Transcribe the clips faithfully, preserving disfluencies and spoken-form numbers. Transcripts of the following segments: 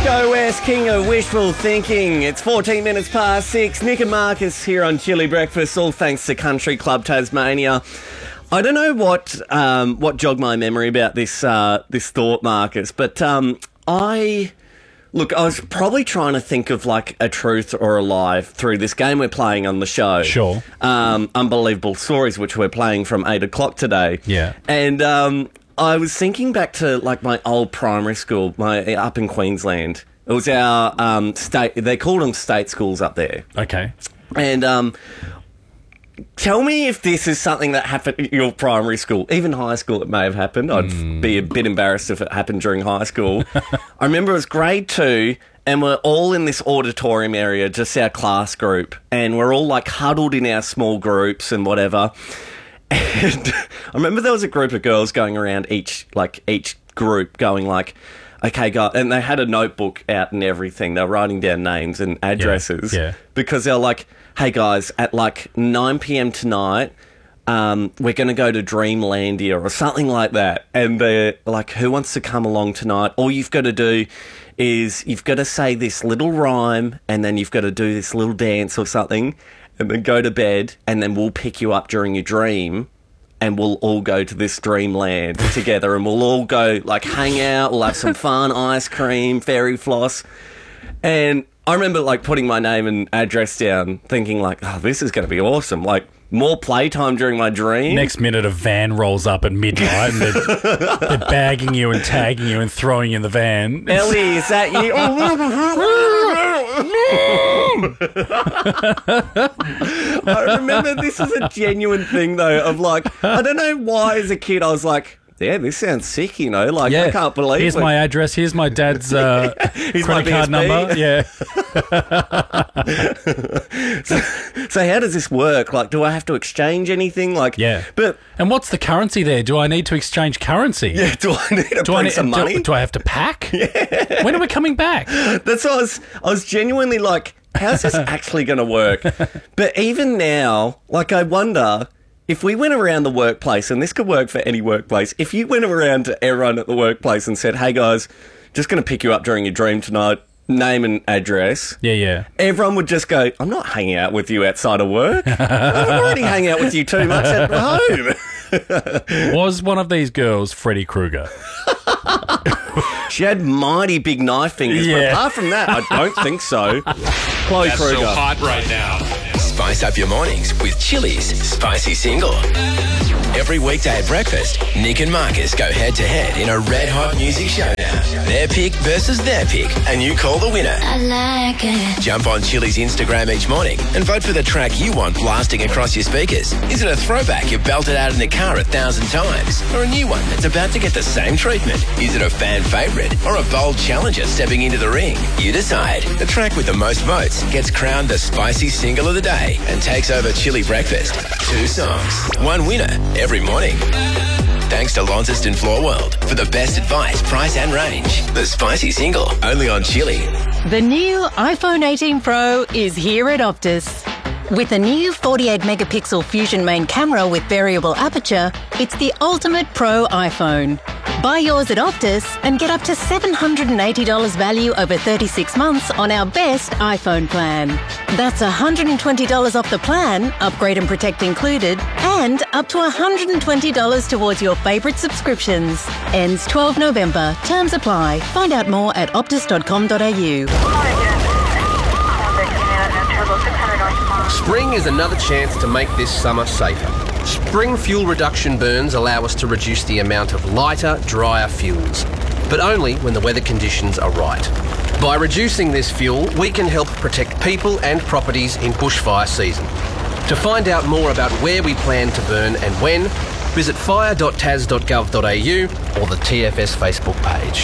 Joe West, king of wishful thinking. It's fourteen minutes past six. Nick and Marcus here on Chili Breakfast, all thanks to Country Club Tasmania. I don't know what um, what jogged my memory about this uh, this thought, Marcus, but um, I... Look, I was probably trying to think of like a truth or a lie through this game we're playing on the show. Sure. Um, Unbelievable Stories, which we're playing from eight o'clock today. Yeah. And um, I was thinking back to like my old primary school, my up in Queensland. It was our um, state, they called them state schools up there. Okay. And um, tell me if this is something that happened at your primary school. Even high school, it may have happened. I'd mm. be a bit embarrassed if it happened during high school. I remember it was grade two, and we're all in this auditorium area, just our class group, and we're all like huddled in our small groups and whatever. And I remember there was a group of girls going around each, like each group going like, okay, guys, and they had a notebook out and everything. They were writing down names and addresses. Yeah, yeah. Because they're like, hey, guys, at like nine p.m. tonight, um, we're going to go to Dreamlandia or something like that. And they're like, who wants to come along tonight? All you've got to do is you've got to say this little rhyme and then you've got to do this little dance or something and then go to bed and then we'll pick you up during your dream and we'll all go to this dreamland together and we'll all go, like, hang out, we'll have some fun, ice cream, fairy floss. And I remember, like, putting my name and address down, thinking, like, oh, this is going to be awesome. Like, more playtime during my dream. Next minute, a van rolls up at midnight and they're, they're bagging you and tagging you and throwing you in the van. Ellie, is that you? I remember this was a genuine thing, though, of, like, I don't know why as a kid I was like, yeah, this sounds sick, you know, like, yeah. I can't believe Here's it. my address, here's my dad's uh, Here's credit my card number. Yeah. so, so how does this work? Like, do I have to exchange anything? Like, yeah. But and what's the currency there? Do I need to exchange currency? Yeah, do I need to do bring I need, some money? Do, do I have to pack? Yeah. When are we coming back? That's what I was, I was genuinely like, how's this actually going to work? But even now, like, I wonder... If we went around the workplace, and this could work for any workplace, if you went around to everyone at the workplace and said, hey, guys, just going to pick you up during your dream tonight, name and address. Yeah, yeah. Everyone would just go, I'm not hanging out with you outside of work. I'm already hanging out with you too much at home. Was one of these girls Freddy Krueger? She had mighty big knife fingers, yeah. but apart from that, I don't think so. Chloe That's Krueger. so hot right now. Spice up your mornings with Chili's Spicy Single. Every weekday at breakfast, Nick and Marcus go head-to-head in a red-hot music showdown. Their pick versus their pick, and you call the winner. I like it. Jump on Chili's Instagram each morning and vote for the track you want blasting across your speakers. Is it a throwback you belted out in the car a thousand times? Or a new one that's about to get the same treatment? Is it a fan favourite or a bold challenger stepping into the ring? You decide. The track with the most votes gets crowned the Spicy Single of the Day and takes over Chili Breakfast. Two songs, one winner every morning. Thanks to Launceston Floor World for the best advice, price and range. The Spicy Single, only on Chili. The new iPhone eighteen Pro is here at Optus. With a new forty-eight megapixel Fusion main camera with variable aperture, it's the ultimate pro iPhone. Buy yours at Optus and get up to seven hundred eighty dollars value over thirty-six months on our best iPhone plan. That's one hundred twenty dollars off the plan, upgrade and protect included, and up to one hundred twenty dollars towards your favourite subscriptions. Ends twelfth of November. Terms apply. Find out more at optus dot com dot a u. Spring is another chance to make this summer safer. Spring fuel reduction burns allow us to reduce the amount of lighter, drier fuels, but only when the weather conditions are right. By reducing this fuel, we can help protect people and properties in bushfire season. To find out more about where we plan to burn and when, visit fire dot tas dot gov dot a u or the T F S Facebook page.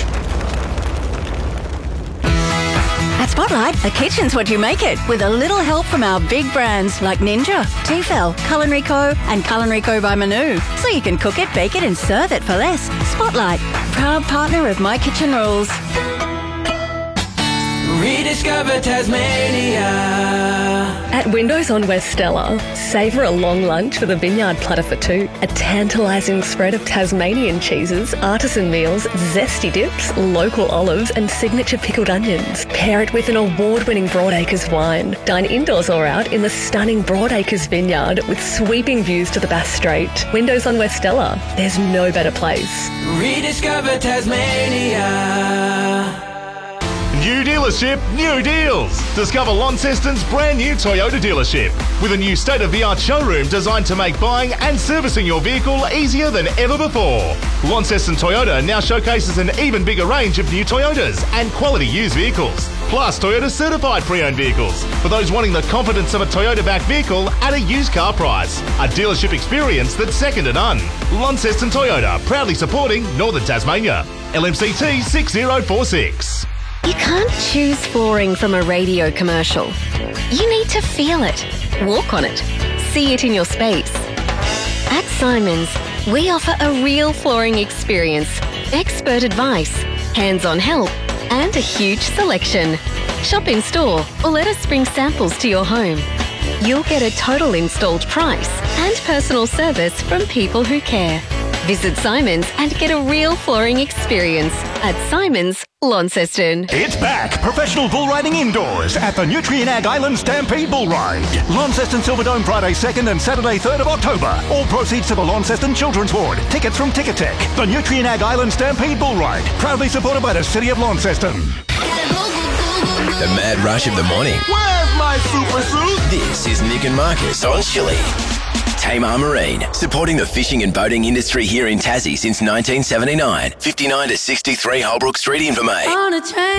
At Spotlight, a kitchen's what you make it, with a little help from our big brands like Ninja, Tefal, Culinary Co and Culinary Co by Manu. So you can cook it, bake it and serve it for less. Spotlight, proud partner of My Kitchen Rules. Rediscover Tasmania. At Windows on West Stella, savour a long lunch with a vineyard platter for two, a tantalising spread of Tasmanian cheeses, artisan meals, zesty dips, local olives and signature pickled onions. Pair it with an award-winning Broadacres wine. Dine indoors or out in the stunning Broadacres vineyard with sweeping views to the Bass Strait. Windows on West Stella, there's no better place. Rediscover Tasmania. New dealership, new deals. Discover Launceston's brand new Toyota dealership with a new state-of-the-art showroom designed to make buying and servicing your vehicle easier than ever before. Launceston Toyota now showcases an even bigger range of new Toyotas and quality used vehicles, plus Toyota certified pre-owned vehicles for those wanting the confidence of a Toyota-backed vehicle at a used car price. A dealership experience that's second to none. Launceston Toyota, proudly supporting Northern Tasmania. L M C T six zero four six. You can't choose flooring from a radio commercial. You need to feel it, walk on it, see it in your space. At Simons, we offer a real flooring experience, expert advice, hands-on help, and a huge selection. Shop in store or let us bring samples to your home. You'll get a total installed price and personal service from people who care. Visit Simons and get a real flooring experience at Simons, Launceston. It's back! Professional bull riding indoors at the Nutrien Ag Island Stampede Bull Ride. Launceston Silverdome Friday second and Saturday third of October. All proceeds to the Launceston Children's Ward. Tickets from Ticketek. The Nutrien Ag Island Stampede Bull Ride. Proudly supported by the City of Launceston. The mad rush of the morning. Where's my super suit? This is Nick and Marcus on Chili. Tamar Marine, supporting the fishing and boating industry here in Tassie since nineteen seventy-nine. fifty-nine to sixty-three Holbrook Street in Vermey.